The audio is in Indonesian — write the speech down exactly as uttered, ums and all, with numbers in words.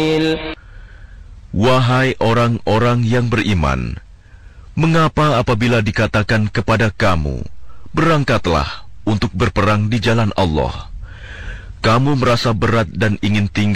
Wahai orang-orang yang beriman, mengapa apabila dikatakan kepada kamu, berangkatlah untuk berperang di jalan Allah, kamu merasa berat dan ingin tinggal